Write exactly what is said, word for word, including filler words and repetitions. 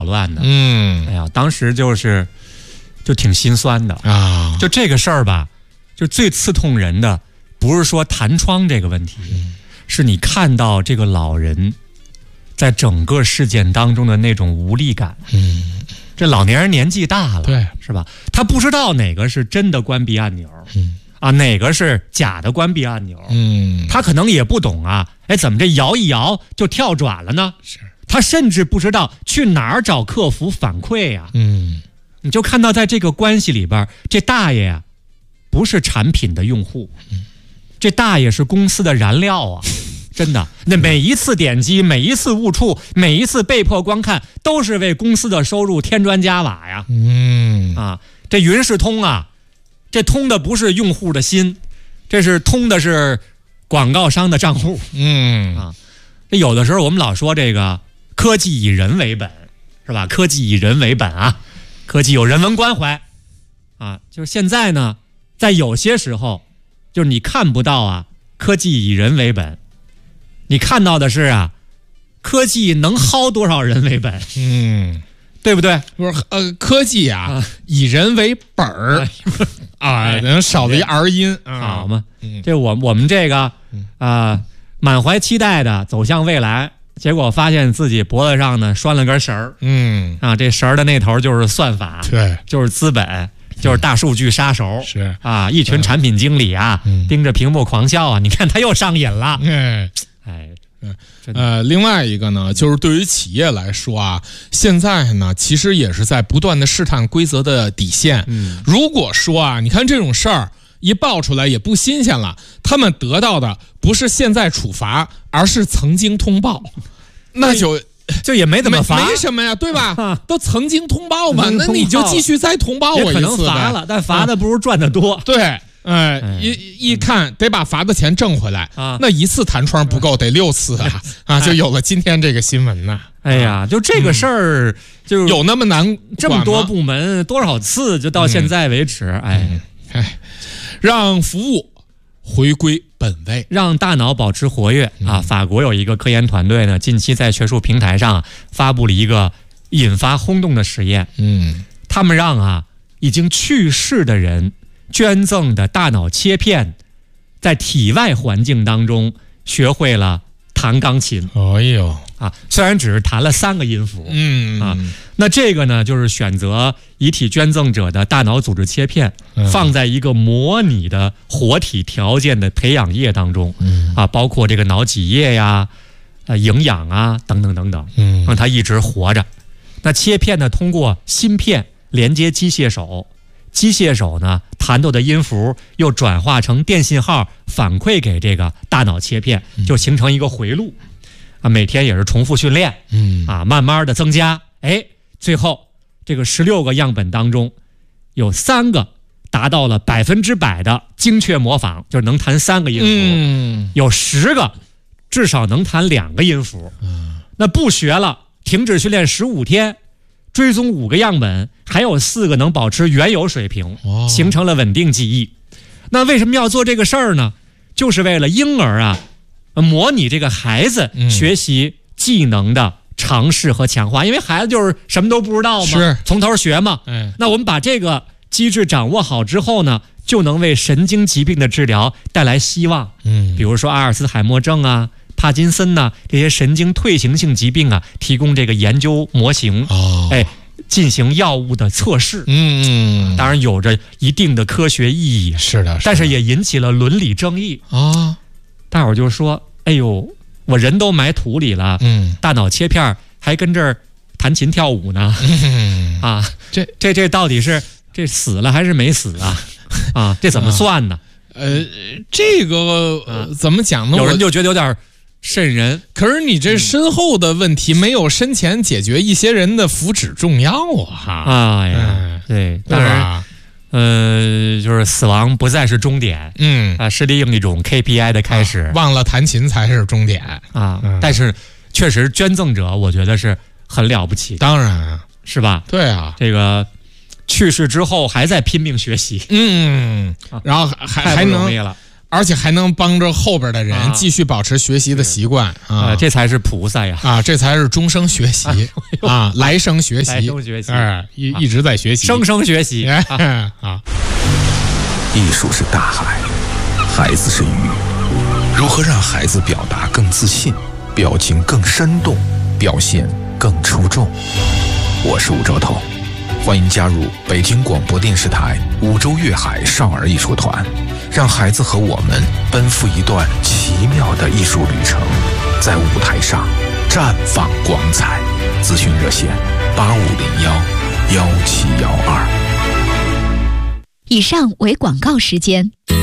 乱的。 嗯， 哎呀，当时就是就挺心酸的啊。 就这个事儿吧，就最刺痛人的不是说弹窗这个问题， 嗯、 是你看到这个老人在整个事件当中的那种无力感。 嗯， 这老年人年纪大了， 对， 是吧？他不知道哪个是真的关闭按钮， 嗯啊，哪个是假的关闭按钮， 嗯， 他可能也不懂啊，哎，怎么这摇一摇就跳转了呢？ 是， 他甚至不知道去哪儿找客服反馈呀、啊。 嗯， 你就看到在这个关系里边，这大爷啊，不是产品的用户， 嗯、 这大爷是公司的燃料啊。真的，那每一次点击，每一次误触，每一次被迫观看，都是为公司的收入添砖加瓦呀。 嗯啊，这云是通啊，这通的不是用户的心，这是通的是广告商的账户。 嗯啊，这有的时候我们老说这个科技以人为本，是吧？科技以人为本啊，科技有人文关怀啊。就是现在呢，在有些时候，就是你看不到啊，科技以人为本。你看到的是啊，科技能薅多少人为本， 嗯， 对不对？ 不是，呃，科技啊，啊以人为本儿啊，能少了一儿音， 好嘛？ 嗯、 这我我们这个啊、呃，满怀期待的走向未来，结果发现自己脖子上呢拴了根绳儿， 嗯啊，这绳儿的那头就是算法， 对， 就是资本。就是大数据杀手， 是啊，一群产品经理啊， 嗯、 盯着屏幕狂笑啊！你看他又上瘾了， 哎哎， 呃，另外一个呢，就是对于企业来说啊，现在呢，其实也是在不断的试探规则的底线。 嗯， 如果说啊，你看这种事儿一爆出来也不新鲜了，他们得到的不是现在处罚，而是曾经通报，那就。 就也没怎么罚， 没什么呀，对吧？都曾经通报嘛，那你就继续再通报我一次呗。 可能罚了，但罚的不如赚的多。 啊、对，哎，哎一一看得把罚的钱挣回来啊， 那一次弹窗不够，得六次啊啊，就有了今天这个新闻呢。 哎呀，就这个事儿，就有那么难？ 这么多部门多少次，就到现在为止，哎哎，让服务回归本位， 让大脑保持活跃啊！嗯、法国有一个科研团队呢，近期在学术平台上发布了一个引发轰动的实验。 嗯， 他们让啊已经去世的人捐赠的大脑切片，在体外环境当中学会了弹钢琴。 哎呦啊，虽然只是弹了三个音符， 嗯啊，那这个呢，就是选择遗体捐赠者的大脑组织切片，嗯、放在一个模拟的活体条件的培养液当中， 嗯、 啊，包括这个脑脊液呀、呃、营养啊等等等等， 嗯， 让它一直活着。那切片呢，通过芯片连接机械手，机械手呢弹奏的音符又转化成电信号反馈给这个大脑切片，就形成一个回路。啊，每天也是重复训练， 嗯啊，慢慢的增加，哎，最后这个十六个样本当中，有三个达到了百分之百的精确模仿，就是能弹三个音符， 嗯， 有十个至少能弹两个音符， 嗯， 那不学了，停止训练十五天，追踪五个样本，还有四个能保持原有水平， 哦、 形成了稳定记忆。那为什么要做这个事儿呢？就是为了婴儿啊。模拟这个孩子学习技能的尝试和强化，嗯、因为孩子就是什么都不知道嘛， 是从头学嘛。 哎， 那我们把这个机制掌握好之后呢，就能为神经疾病的治疗带来希望。 嗯， 比如说阿尔茨海默症啊、帕金森呐、啊、这些神经退行性疾病啊，提供这个研究模型。 哦， 哎，进行药物的测试。 嗯， 当然有着一定的科学意义。 是的， 但是也引起了伦理争议啊。 大伙儿就说：“哎呦，我人都埋土里了， 嗯， 大脑切片还跟这儿弹琴跳舞呢， 嗯、 啊， 这这这到底是这死了还是没死啊？啊，这怎么算呢？ 啊、呃，这个、呃、怎么讲呢？ 有人就觉得有点瘆人。 可是你这身后的问题没有生前解决一些人的福祉重要啊！ 哎呀， 嗯、 对，当然。”呃，就是死亡不再是终点， 嗯啊，是另一种 K P I 的开始， 啊、忘了弹琴才是终点啊。 嗯、 但是，确实捐赠者，我觉得是很了不起， 当然是吧？ 对啊， 这个去世之后还在拼命学习， 嗯，然后还还能而且还能帮着后边的人啊继续保持学习的习惯啊、 呃，这才是菩萨呀！ 啊，这才是终生学习啊，来生学习， 来生学习， 哎，一一直在学习， 生生学习啊！ 啊， 艺术是大海，孩子是鱼。如何让孩子表达更自信，表情更生动，表现更出众？我是吴兆头，欢迎加入北京广播电视台五洲粤海少儿艺术团，让孩子和我们奔赴一段奇妙的艺术旅程，在舞台上绽放光彩。咨询热线八五零幺幺七幺二。 以上为广告时间。